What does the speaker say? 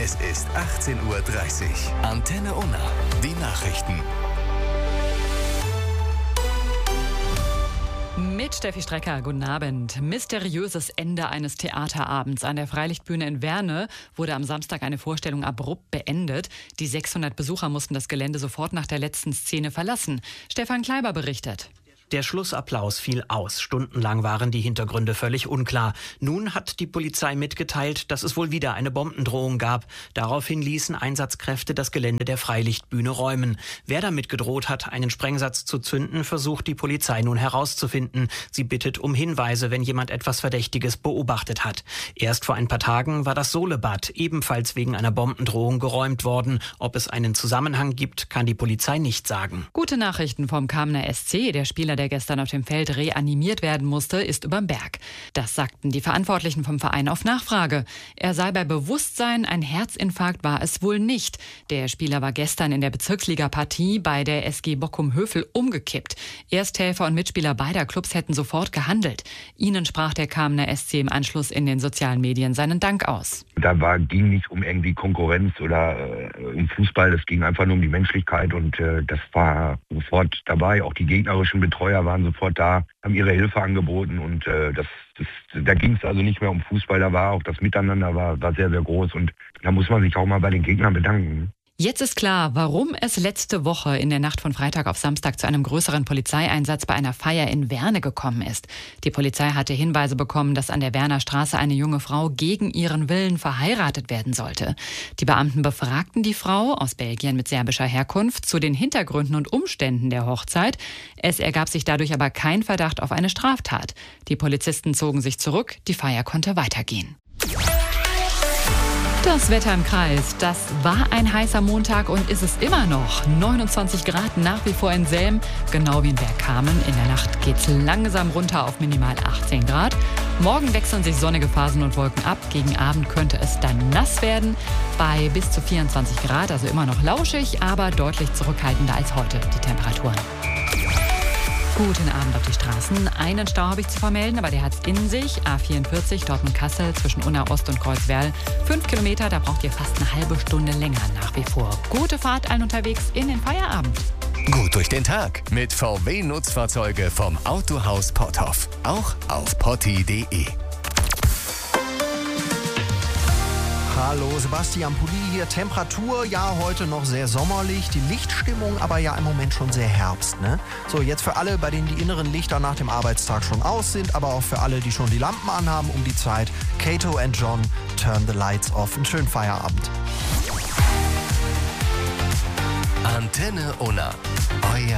Es ist 18:30 Uhr. Antenne Unna. Die Nachrichten. Mit Steffi Strecker, guten Abend. Mysteriöses Ende eines Theaterabends an der Freilichtbühne in Werne wurde am Samstag eine Vorstellung abrupt beendet. Die 600 Besucher mussten das Gelände sofort nach der letzten Szene verlassen. Stefan Kleiber berichtet. Der Schlussapplaus fiel aus. Stundenlang waren die Hintergründe völlig unklar. Nun hat die Polizei mitgeteilt, dass es wohl wieder eine Bombendrohung gab. Daraufhin ließen Einsatzkräfte das Gelände der Freilichtbühne räumen. Wer damit gedroht hat, einen Sprengsatz zu zünden, versucht die Polizei nun herauszufinden. Sie bittet um Hinweise, wenn jemand etwas Verdächtiges beobachtet hat. Erst vor ein paar Tagen war das Solebad ebenfalls wegen einer Bombendrohung geräumt worden. Ob es einen Zusammenhang gibt, kann die Polizei nicht sagen. Gute Nachrichten vom Kamener SC. Der Spieler, der gestern auf dem Feld reanimiert werden musste, ist überm Berg. Das sagten die Verantwortlichen vom Verein auf Nachfrage. Er sei bei Bewusstsein, ein Herzinfarkt war es wohl nicht. Der Spieler war gestern in der Bezirksliga-Partie bei der SG Bockum-Hövel umgekippt. Ersthelfer und Mitspieler beider Clubs hätten sofort gehandelt. Ihnen sprach der Kamener SC im Anschluss in den sozialen Medien seinen Dank aus. Ging nicht um irgendwie Konkurrenz oder um Fußball, es ging einfach nur um die Menschlichkeit und das war sofort dabei. Auch die gegnerischen Betreuer waren sofort da, haben ihre Hilfe angeboten und da ging es also nicht mehr um Fußball, da war auch das Miteinander war sehr, sehr groß und da muss man sich auch mal bei den Gegnern bedanken. Jetzt ist klar, warum es letzte Woche in der Nacht von Freitag auf Samstag zu einem größeren Polizeieinsatz bei einer Feier in Werne gekommen ist. Die Polizei hatte Hinweise bekommen, dass an der Werner Straße eine junge Frau gegen ihren Willen verheiratet werden sollte. Die Beamten befragten die Frau aus Belgien mit serbischer Herkunft zu den Hintergründen und Umständen der Hochzeit. Es ergab sich dadurch aber kein Verdacht auf eine Straftat. Die Polizisten zogen sich zurück, die Feier konnte weitergehen. Das Wetter im Kreis. Das war ein heißer Montag und ist es immer noch. 29 Grad nach wie vor in Selm, genau wie in Bergkamen. In der Nacht geht's langsam runter auf minimal 18 Grad. Morgen wechseln sich sonnige Phasen und Wolken ab. Gegen Abend könnte es dann nass werden. Bei bis zu 24 Grad, also immer noch lauschig, aber deutlich zurückhaltender als heute die Temperaturen. Guten Abend auf die Straßen. Einen Stau habe ich zu vermelden, aber der hat es in sich. A44 Dortmund-Kassel zwischen Unna Ost und Kreuzwerl. 5 Kilometer, da braucht ihr fast eine halbe Stunde länger nach wie vor. Gute Fahrt allen unterwegs in den Feierabend. Gut durch den Tag mit VW-Nutzfahrzeuge vom Autohaus Potthoff. Auch auf potti.de. Hallo, Sebastian Pulli hier. Temperatur, ja, heute noch sehr sommerlich. Die Lichtstimmung aber ja im Moment schon sehr Herbst, ne? So, jetzt für alle, bei denen die inneren Lichter nach dem Arbeitstag schon aus sind, aber auch für alle, die schon die Lampen anhaben um die Zeit. Kato and John, Turn the Lights Off. Einen schönen Feierabend. Antenne Unna. Euer